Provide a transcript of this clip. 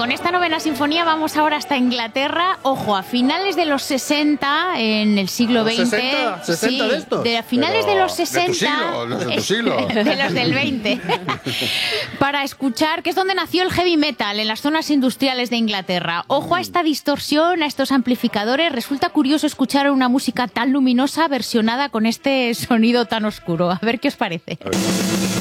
con esta novena sinfonía vamos ahora hasta Inglaterra. Ojo, a finales de los 60, en el siglo XX. ¿60 sí, de estos? a finales de los 60. De tu siglo, los de tu siglo. De los del 20. Para escuchar, que es donde nació el heavy metal, en las zonas industriales de Inglaterra. Ojo a esta distorsión, a estos amplificadores. Resulta curioso escuchar una música tan luminosa versionada con este sonido tan oscuro. A ver qué os parece. A ver.